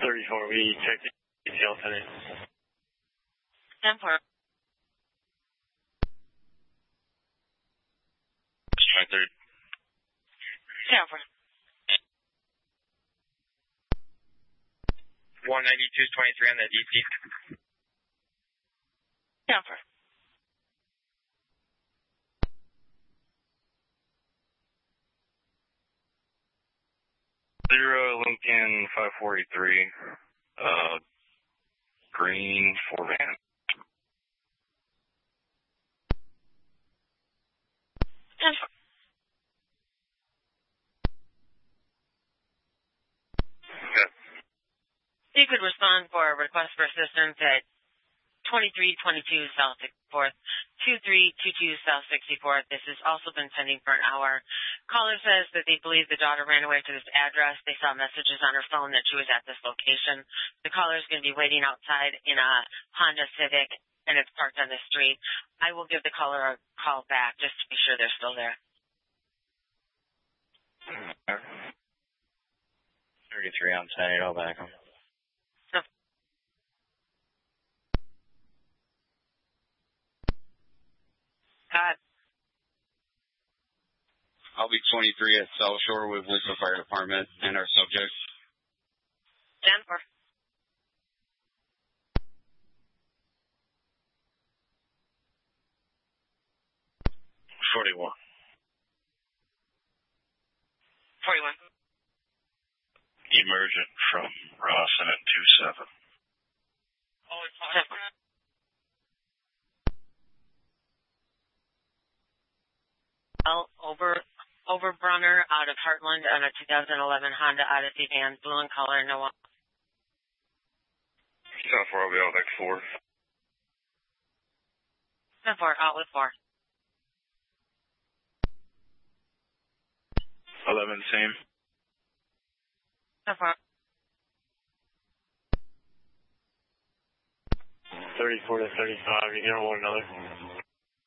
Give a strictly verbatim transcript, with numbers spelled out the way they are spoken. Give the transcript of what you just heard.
thirty-four, we checked the detail today. ten four. Try third. ten four. one ninety-two twenty-three on that D T. ten four. Zero Lincoln five forty-three, uh, green four van. ten four. Okay. You could respond for a request for assistance at twenty-three twenty-two South sixty-fourth, two three two two South sixty-fourth. This has also been pending for an hour. Caller says that they believe the daughter ran away to this address. They saw messages on her phone that she was at this location. The caller is going to be waiting outside in a Honda Civic, and it's parked on the street. I will give the caller a call back just to be sure they're still there. thirty-three on Saturday, I'll back them. God. I'll be twenty-three at South Shore with Lisa Fire Department and our subject. ten four. forty-one. forty-one. Emergent from Rawson at two seven. ten four. Over, Overbrunner out of Heartland on a two thousand eleven Honda Odyssey van, blue in color, no one. South four, I'll be out like four. ten four, out with four. eleven, same. ten four. thirty-four to thirty-five, you hear one another.